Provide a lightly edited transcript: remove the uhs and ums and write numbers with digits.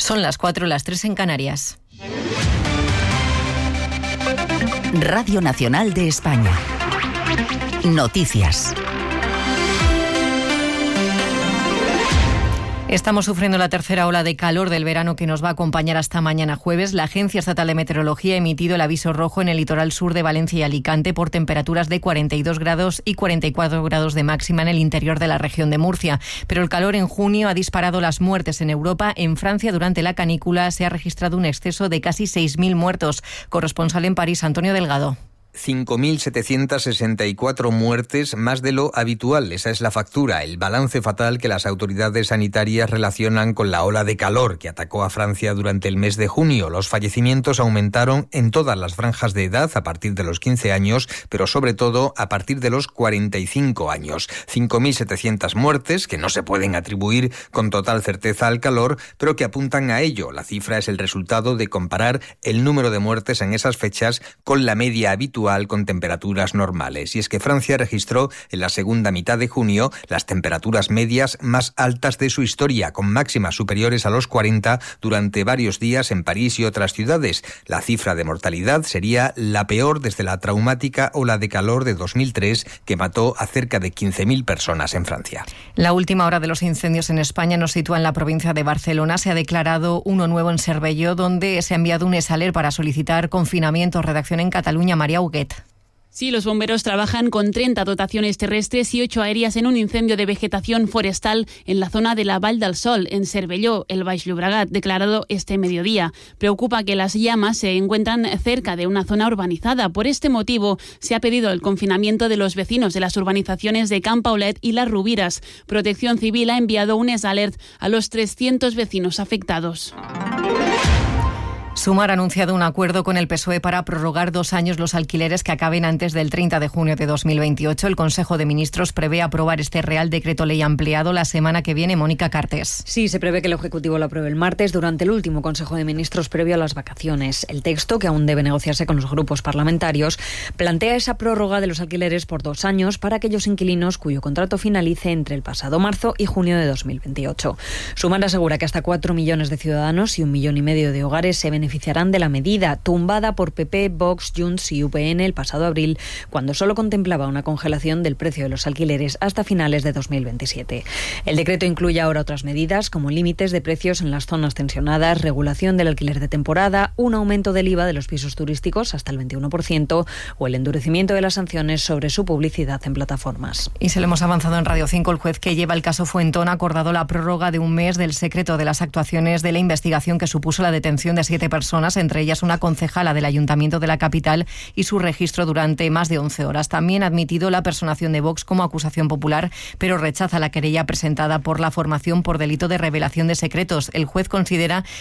Son las 4, las 3 en Canarias. Radio Nacional de España. Noticias. Estamos sufriendo la tercera ola de calor del verano que nos va a acompañar hasta mañana jueves. La Agencia Estatal de Meteorología ha emitido el aviso rojo en el litoral sur de Valencia y Alicante por temperaturas de 42 grados y 44 grados de máxima en el interior de la región de Murcia. Pero el calor en junio ha disparado las muertes en Europa. En Francia, durante la canícula, se ha registrado un exceso de casi 6.000 muertos. Corresponsal en París, Antonio Delgado. 5.764 muertes, más de lo habitual. Esa es la factura, el balance fatal que las autoridades sanitarias relacionan con la ola de calor que atacó a Francia durante el mes de junio. Los fallecimientos aumentaron en todas las franjas de edad a partir de los 15 años, pero sobre todo a partir de los 45 años. 5.700 muertes que no se pueden atribuir con total certeza al calor, pero que apuntan a ello. La cifra es el resultado de comparar el número de muertes en esas fechas con la media habitual con temperaturas normales. Y es que Francia registró en la segunda mitad de junio las temperaturas medias más altas de su historia, con máximas superiores a los 40 durante varios días en París y otras ciudades. La cifra de mortalidad sería la peor desde la traumática ola de calor de 2003, que mató a cerca de 15.000 personas en Francia. La última hora de los incendios en España nos sitúa en la provincia de Barcelona. Se ha declarado uno nuevo en Cervelló, donde se ha enviado un ESALER para solicitar confinamiento. Redacción en Cataluña, María Huguet. Sí, los bomberos trabajan con 30 dotaciones terrestres y 8 aéreas en un incendio de vegetación forestal en la zona de la Vall del Sol, en Cervelló, el Baix Llobregat, declarado este mediodía. Preocupa que las llamas se encuentran cerca de una zona urbanizada. Por este motivo, se ha pedido el confinamiento de los vecinos de las urbanizaciones de Can Paulet y Las Rubiras. Protección Civil ha enviado un ESALERT a los 300 vecinos afectados. Sumar ha anunciado un acuerdo con el PSOE para prorrogar 2 años los alquileres que acaben antes del 30 de junio de 2028. El Consejo de Ministros prevé aprobar este Real Decreto Ley ampliado la semana que viene. Mónica Cartes. Sí, se prevé que el Ejecutivo lo apruebe el martes durante el último Consejo de Ministros previo a las vacaciones. El texto, que aún debe negociarse con los grupos parlamentarios, plantea esa prórroga de los alquileres por 2 años para aquellos inquilinos cuyo contrato finalice entre el pasado marzo y junio de 2028. Sumar asegura que hasta 4 millones de ciudadanos y 1,5 millones de hogares se beneficiarán de la medida, tumbada por PP, Vox, Junts y UPN el pasado abril, cuando solo contemplaba una congelación del precio de los alquileres hasta finales de 2027. El decreto incluye ahora otras medidas, como límites de precios en las zonas tensionadas, regulación del alquiler de temporada, un aumento del IVA de los pisos turísticos hasta el 21% o el endurecimiento de las sanciones sobre su publicidad en plataformas. Y se lo hemos avanzado en Radio 5. El juez que lleva el caso Fuentón ha acordado la prórroga de 1 mes del secreto de las actuaciones de la investigación que supuso la detención de 7 personas, entre ellas una concejala del Ayuntamiento de la capital, y su registro durante más de 11 horas. También ha admitido la personación de Vox como acusación popular, pero rechaza la querella presentada por la formación por delito de revelación de secretos. El juez considera